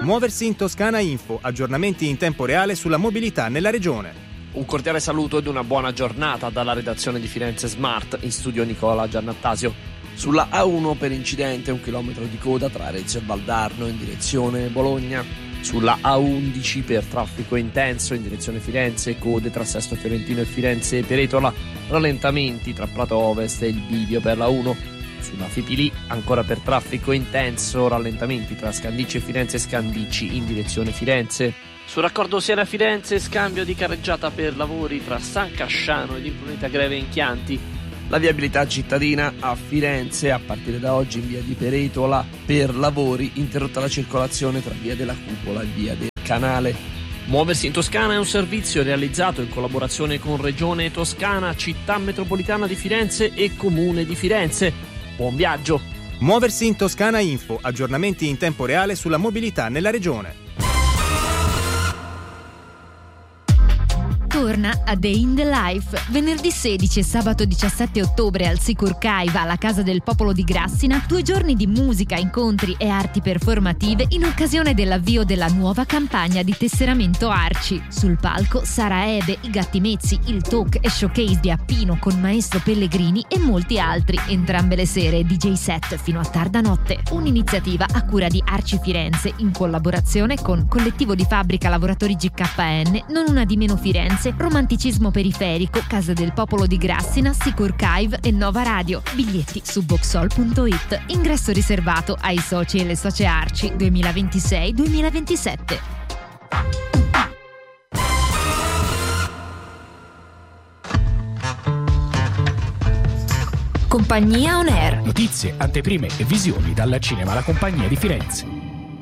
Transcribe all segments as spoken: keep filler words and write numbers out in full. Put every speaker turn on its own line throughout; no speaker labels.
Muoversi in Toscana Info, aggiornamenti in tempo reale sulla mobilità nella regione.
Un cordiale saluto ed una buona giornata dalla redazione di Firenze Smart, in studio Nicola Giannattasio. Sulla A uno per incidente, un chilometro di coda tra Arezzo e Valdarno in direzione Bologna. Sulla A undici per traffico intenso in direzione Firenze, code tra Sesto Fiorentino e Firenze e Peretola, rallentamenti tra Prato Ovest e il bivio per la uno. Sulla Fipili, ancora per traffico intenso, rallentamenti tra Scandicci e Firenze e Scandicci in direzione Firenze. Sul raccordo Siena-Firenze, scambio di carreggiata per lavori tra San Casciano ed Imprunita Greve in Chianti. La viabilità cittadina a Firenze, a partire da oggi in via di Peretola, per lavori, interrotta la circolazione tra via della Cupola e via del Canale. Muoversi in Toscana è un servizio realizzato in collaborazione con Regione Toscana, Città Metropolitana di Firenze e Comune di Firenze. Buon viaggio!
Muoversi in Toscana Info, aggiornamenti in tempo reale sulla mobilità nella regione.
Torna a Day in the Life. Venerdì sedici e sabato diciassette ottobre al Sicur Caiva, alla Casa del Popolo di Grassina, due giorni di musica, incontri e arti performative in occasione dell'avvio della nuova campagna di tesseramento Arci. Sul palco Sara Ebe, i Gattimezzi, il talk e showcase di Appino con Maestro Pellegrini e molti altri. Entrambe le sere D J set fino a tarda notte. Un'iniziativa a cura di Arci Firenze in collaborazione con Collettivo di Fabbrica Lavoratori G K N, Non Una di Meno Firenze, Romanticismo Periferico, Casa del Popolo di Grassina, Sicur Caive e Nova Radio. Biglietti su boxol punto it. Ingresso riservato ai soci e le socie Arci duemilaventisei duemilaventisette. Compagnia On Air.
Notizie, anteprime e visioni dal cinema La Compagnia di Firenze.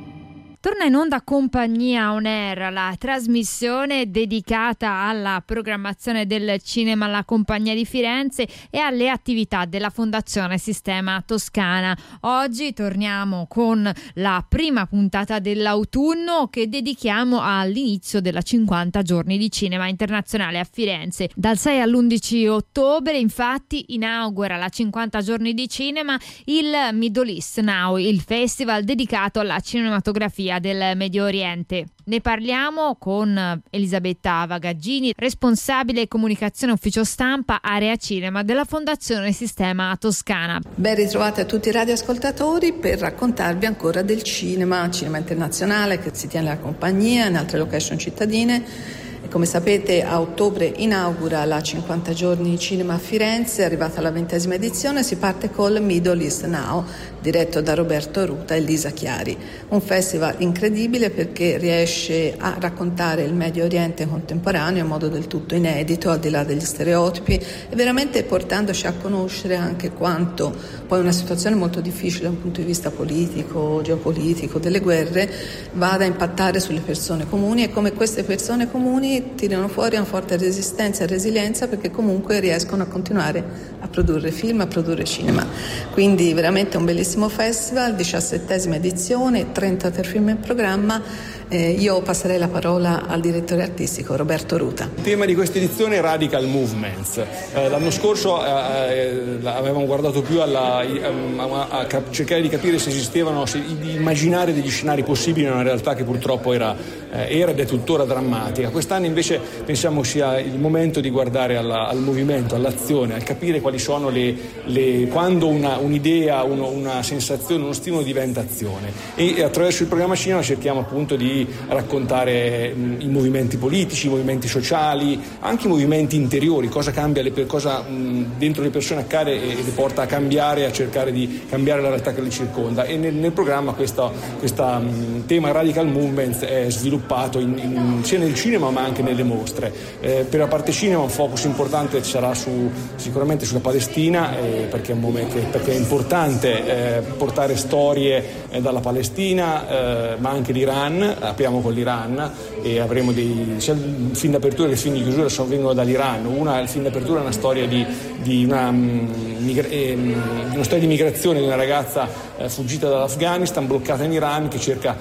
Torna in onda Compagnia On Air, la trasmissione dedicata alla programmazione del cinema alla Compagnia di Firenze e alle attività della Fondazione Sistema Toscana. Oggi torniamo con la prima puntata dell'autunno che dedichiamo all'inizio della cinquanta giorni di cinema internazionale a Firenze. Dal sei all'undici ottobre infatti inaugura la cinquanta giorni di cinema il Middle East Now, il festival dedicato alla cinematografia del Medio Oriente. Ne parliamo con Elisabetta Vagaggini, responsabile comunicazione ufficio stampa area cinema della Fondazione Sistema Toscana.
Ben ritrovati a tutti i radioascoltatori per raccontarvi ancora del cinema, cinema internazionale che si tiene alla Compagnia in altre location cittadine. Come sapete, a ottobre inaugura la cinquanta giorni di cinema a Firenze, è arrivata la ventesima edizione, si parte col Middle East Now, diretto da Roberto Ruta e Lisa Chiari. Un festival incredibile perché riesce a raccontare il Medio Oriente contemporaneo in modo del tutto inedito, al di là degli stereotipi, e veramente portandoci a conoscere anche quanto poi una situazione molto difficile da un punto di vista politico, geopolitico, delle guerre, vada a impattare sulle persone comuni e come queste persone comuni tirano fuori una forte resistenza e resilienza perché comunque riescono a continuare a produrre film, a produrre cinema. Quindi veramente un bellissimo festival, diciassettesima edizione, trentatré film in programma. Eh, io passerei la parola al direttore artistico Roberto Ruta.
Il tema di questa edizione è Radical Movements. Eh, l'anno scorso eh, avevamo guardato più alla, a, a, a cercare di capire se esistevano, se, di immaginare degli scenari possibili in una realtà che purtroppo era, eh, era ed è tuttora drammatica. Quest'anno invece pensiamo sia il momento di guardare alla, al movimento, all'azione, al capire quali sono le, le quando una, un'idea, uno, una sensazione, uno stimolo diventa azione. E attraverso il programma cinema cerchiamo appunto di raccontare mh, i movimenti politici, i movimenti sociali, anche i movimenti interiori, cosa cambia le, cosa mh, dentro le persone accade e, e le porta a cambiare, a cercare di cambiare la realtà che le circonda. E nel, nel programma questo tema Radical Movements è sviluppato in, in, sia nel cinema ma anche nelle mostre. Eh, per la parte cinema un focus importante sarà su, sicuramente sulla Palestina, eh, perché, è un momento, perché è importante eh, portare storie eh, dalla Palestina, eh, ma anche l'Iran. Apriamo con l'Iran e avremo dei sia il film d'apertura che il film di chiusura sono, vengono dall'Iran. Una, il film d'apertura è una storia di, di una, migra, eh, una storia di migrazione di una ragazza eh, fuggita dall'Afghanistan, bloccata in Iran, che cerca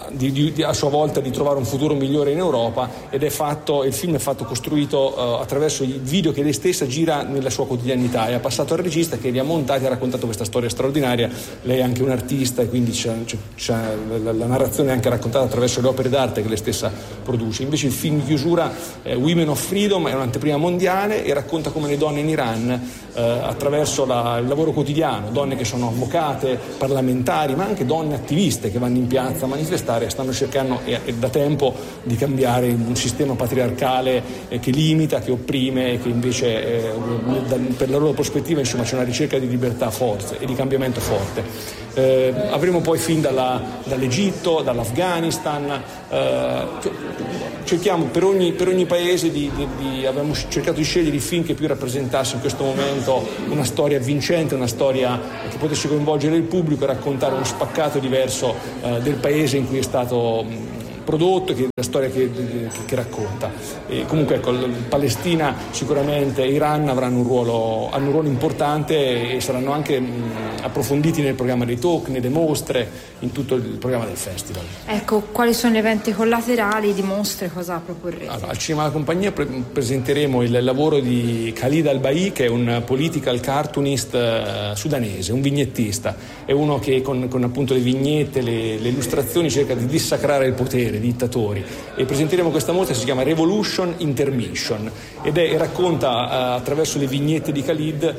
di, di, di, a sua volta di trovare un futuro migliore in Europa, ed è fatto, il film è fatto costruito uh, attraverso i video che lei stessa gira nella sua quotidianità, e ha passato al regista che li ha montati e ha raccontato questa storia straordinaria. Lei è anche un artista e quindi c'è, c'è, c'è, la, la narrazione è anche raccontata attraverso le opere d'arte che lei stessa produce. Invece il film di chiusura, eh, Women of Freedom, è un'anteprima mondiale e racconta come le donne in Iran, eh, attraverso la, il lavoro quotidiano, donne che sono avvocate, parlamentari, ma anche donne attiviste che vanno in piazza a manifestare, stanno cercando e, e da tempo di cambiare un sistema patriarcale eh, che limita, che opprime, e che invece eh, da, per la loro prospettiva insomma c'è una ricerca di libertà forte e di cambiamento forte. Eh, avremo poi film dalla, dall'Egitto, dall'Afghanistan, eh, cerchiamo per ogni, per ogni paese di, di, di abbiamo cercato di scegliere i film che più rappresentassero in questo momento una storia vincente, una storia che potesse coinvolgere il pubblico e raccontare uno spaccato diverso eh, del paese in cui è stato mh, prodotto, che è la storia che, che, che racconta. E comunque ecco, Palestina sicuramente e Iran avranno un ruolo, hanno un ruolo importante e saranno anche mh, approfonditi nel programma dei talk, nelle mostre, in tutto il programma del festival.
Ecco, quali sono gli eventi collaterali di mostre, cosa proporrete?
Allora, al Cinema alla Compagnia pre- presenteremo il lavoro di Khalid Al-Bai, che è un political cartoonist uh, sudanese, un vignettista, è uno che con, con appunto le vignette, le, le illustrazioni cerca di dissacrare il potere dei dittatori, e presenteremo questa mostra che si chiama Revolution Intermission ed è, racconta uh, attraverso le vignette di Khalid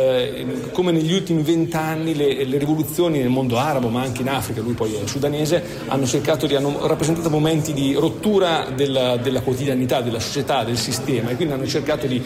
uh, come negli ultimi vent'anni le, le rivoluzioni nel mondo arabo, ma anche in Africa, lui poi è sudanese, hanno cercato di hanno rappresentato momenti di rottura della, della quotidianità, della società, del sistema, e quindi hanno cercato di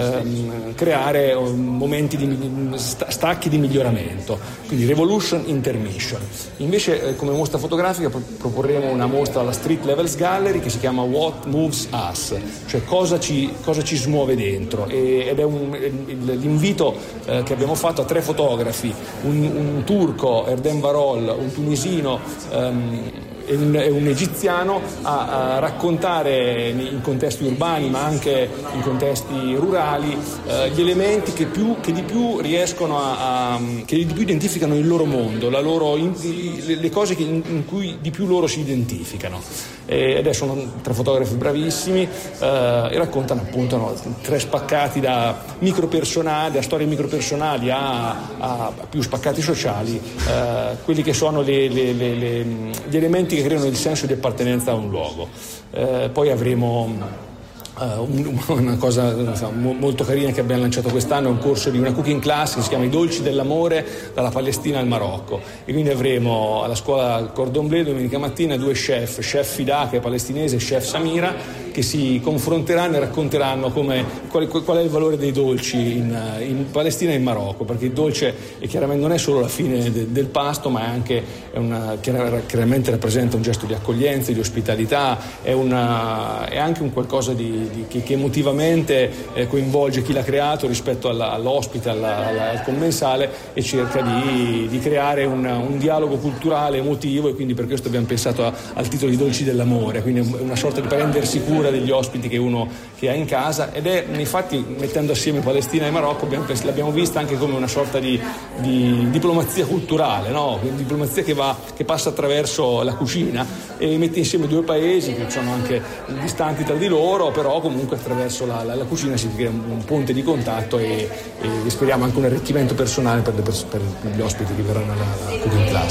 uh, creare uh, momenti di stacchi di miglioramento, quindi Revolution Intermission. Invece uh, come mostra fotografica pro- proporremo una mostra alla Street Levels Gallery che si chiama What Moves Us, cioè cosa ci, cosa ci smuove dentro, e, ed è un, l'invito eh, che abbiamo fatto a tre fotografi, un, un turco, Erdem Varol, un tunisino um, e un, e un egiziano, a, a raccontare in contesti urbani ma anche in contesti rurali eh, gli elementi che, più, che di più riescono a, a che di più identificano il loro mondo, la loro, in, le cose che in, in cui di più loro si identificano. E adesso sono tre fotografi bravissimi eh, e raccontano appunto no, tre spaccati da micropersonali, da storie micropersonali a, a più spaccati sociali, eh, quelli che sono le, le, le, le, gli elementi che creano il senso di appartenenza a un luogo. Eh, poi avremo Uh, una cosa insomma, molto carina che abbiamo lanciato quest'anno, è un corso di una cooking class che si chiama I dolci dell'amore dalla Palestina al Marocco, e quindi avremo alla scuola Cordon Bleu domenica mattina due chef, chef Fida che è palestinese e chef Samira, che si confronteranno e racconteranno come, qual, qual è il valore dei dolci in, in Palestina e in Marocco, perché il dolce è chiaramente non è solo la fine de, del pasto, ma è anche è una, chiaramente rappresenta un gesto di accoglienza, di ospitalità, è, una, è anche un qualcosa di Che, che emotivamente eh, coinvolge chi l'ha creato rispetto alla, all'ospite, alla, alla, al commensale, e cerca di, di creare un, un dialogo culturale emotivo, e quindi per questo abbiamo pensato a, al titolo di Dolci dell'amore, quindi una sorta di prendersi cura degli ospiti che uno che ha in casa, ed è infatti mettendo assieme Palestina e Marocco abbiamo, l'abbiamo vista anche come una sorta di, di diplomazia culturale, no? Diplomazia che, va, che passa attraverso la cucina e mette insieme due paesi che sono anche distanti tra di loro, però comunque attraverso la, la, la cucina si crea un, un ponte di contatto e, e speriamo anche un arricchimento personale per, le pers- per gli ospiti che verranno alla cooking class.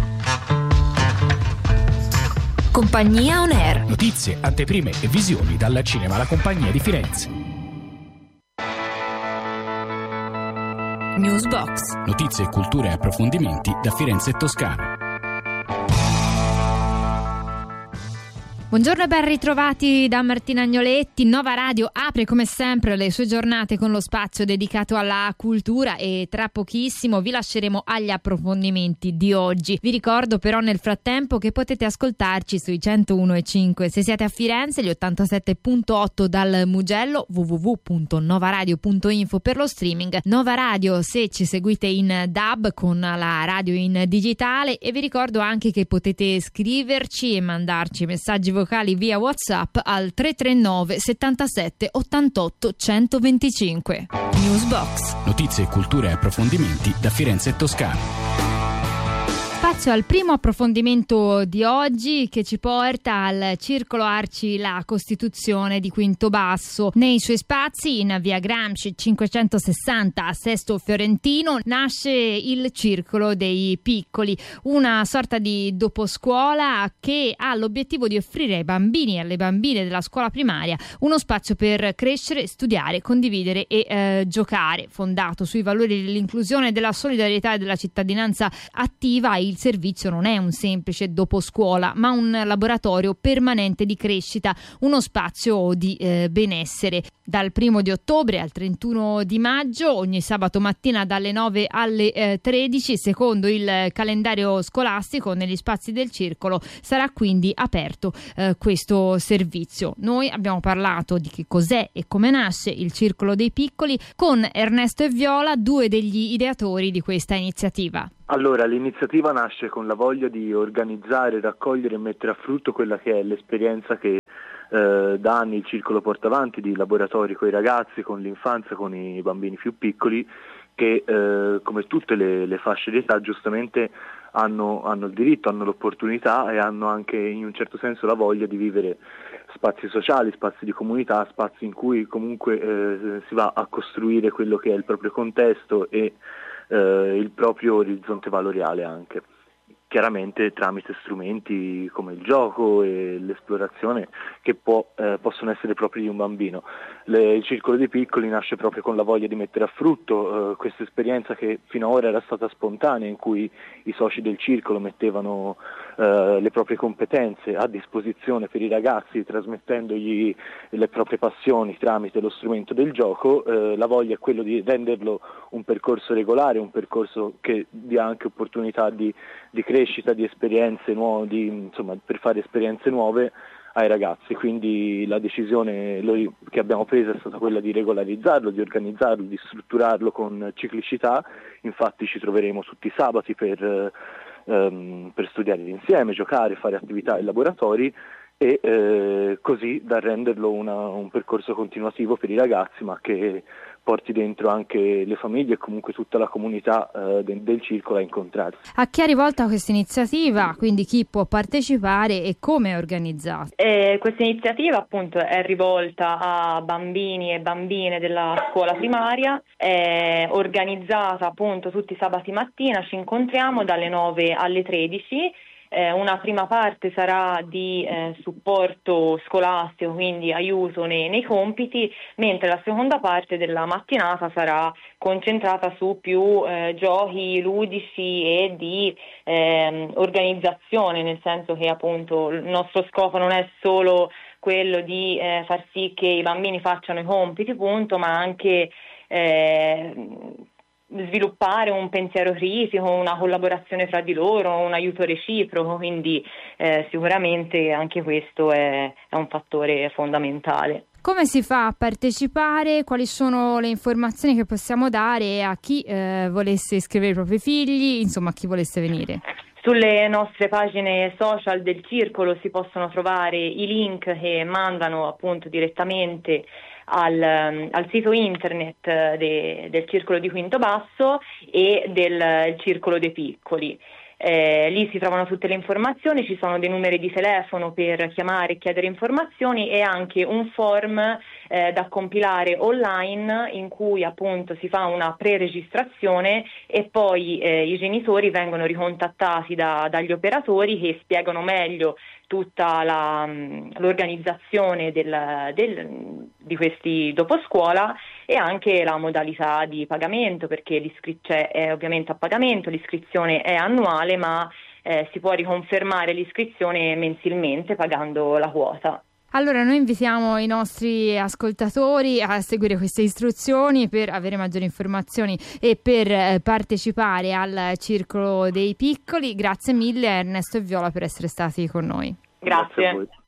Compagnia On Air.
Notizie, anteprime e visioni dal Cinema alla Compagnia di Firenze.
Newsbox.
Notizie, cultura e approfondimenti da Firenze e Toscana.
Buongiorno e ben ritrovati da Martina Agnoletti. Nova Radio apre come sempre le sue giornate con lo spazio dedicato alla cultura, e tra pochissimo vi lasceremo agli approfondimenti di oggi. Vi ricordo però nel frattempo che potete ascoltarci sui centouno e cinque se siete a Firenze, gli ottantasette virgola otto dal Mugello, w w w punto novaradio punto info per lo streaming, Nova Radio se ci seguite in D A B con la radio in digitale, e vi ricordo anche che potete scriverci e mandarci messaggi vocali via WhatsApp al tre tre nove settantasette ottantotto centoventicinque. Newsbox.
Notizie, cultura e approfondimenti da Firenze e Toscana.
Spazio al primo approfondimento di oggi che ci porta al Circolo Arci La Costituzione di Quinto Basso. Nei suoi spazi, in via Gramsci cinquecentosessanta a Sesto Fiorentino, nasce il Circolo dei Piccoli, una sorta di doposcuola che ha l'obiettivo di offrire ai bambini e alle bambine della scuola primaria uno spazio per crescere, studiare, condividere e eh, giocare. Fondato sui valori dell'inclusione, della solidarietà e della cittadinanza attiva, il servizio non è un semplice doposcuola, ma un laboratorio permanente di crescita, uno spazio di eh, benessere. Dal primo di ottobre al trentuno di maggio, ogni sabato mattina dalle nove alle eh, tredici, secondo il calendario scolastico, negli spazi del circolo sarà quindi aperto eh, questo servizio. Noi abbiamo parlato di che cos'è e come nasce il Circolo dei Piccoli con Ernesto e Viola, due degli ideatori di questa iniziativa.
Allora, l'iniziativa nasce con la voglia di organizzare, raccogliere e mettere a frutto quella che è l'esperienza che eh, da anni il Circolo porta avanti, di laboratori con i ragazzi, con l'infanzia, con i bambini più piccoli, che eh, come tutte le, le fasce di età giustamente hanno, hanno il diritto, hanno l'opportunità e hanno anche in un certo senso la voglia di vivere spazi sociali, spazi di comunità, spazi in cui comunque eh, si va a costruire quello che è il proprio contesto e eh, il proprio orizzonte valoriale anche. Chiaramente tramite strumenti come il gioco e l'esplorazione che può, eh, possono essere propri di un bambino. Le, il Circolo dei Piccoli nasce proprio con la voglia di mettere a frutto eh, questa esperienza che fino ad ora era stata spontanea, in cui i soci del circolo mettevano eh, le proprie competenze a disposizione per i ragazzi, trasmettendogli le proprie passioni tramite lo strumento del gioco. Eh, la voglia è quello di renderlo un percorso regolare, un percorso che dia anche opportunità di, di crescita, di esperienze nuove, di, insomma, per fare esperienze nuove ai ragazzi. Quindi la decisione che abbiamo preso è stata quella di regolarizzarlo, di organizzarlo, di strutturarlo con ciclicità. Infatti ci troveremo tutti i sabati per, ehm, per studiare insieme, giocare, fare attività e laboratori, e eh, così da renderlo una, un percorso continuativo per i ragazzi, ma che porti dentro anche le famiglie e comunque tutta la comunità eh, del, del circolo a incontrarsi.
A chi è rivolta questa iniziativa? Quindi chi può partecipare e come è organizzata?
Eh, questa iniziativa appunto è rivolta a bambini e bambine della scuola primaria, è organizzata appunto tutti i sabati mattina, ci incontriamo dalle nove alle tredici. Eh, una prima parte sarà di eh, supporto scolastico, quindi aiuto nei, nei compiti, mentre la seconda parte della mattinata sarà concentrata su più eh, giochi ludici e di eh, organizzazione, nel senso che appunto il nostro scopo non è solo quello di eh, far sì che i bambini facciano i compiti, punto, ma anche eh, sviluppare un pensiero critico, una collaborazione fra di loro, un aiuto reciproco, quindi eh, sicuramente anche questo è, è un fattore fondamentale.
Come si fa a partecipare? Quali sono le informazioni che possiamo dare a chi eh, volesse iscrivere i propri figli, insomma a chi volesse venire?
Sulle nostre pagine social del circolo si possono trovare i link che mandano appunto direttamente al, al sito internet de, del Circolo di Quinto Basso e del Circolo dei Piccoli. Eh, lì si trovano tutte le informazioni, ci sono dei numeri di telefono per chiamare e chiedere informazioni e anche un form eh, da compilare online in cui appunto si fa una pre-registrazione e poi eh, i genitori vengono ricontattati da, dagli operatori che spiegano meglio tutta la, l'organizzazione del, del, di questi doposcuola e anche la modalità di pagamento, perché l'iscrizione è ovviamente a pagamento, l'iscrizione è annuale, ma eh, si può riconfermare l'iscrizione mensilmente pagando la quota.
Allora noi invitiamo i nostri ascoltatori a seguire queste istruzioni per avere maggiori informazioni e per eh, partecipare al Circolo dei Piccoli. Grazie mille Ernesto e Viola per essere stati con noi.
Grazie.
Grazie a voi.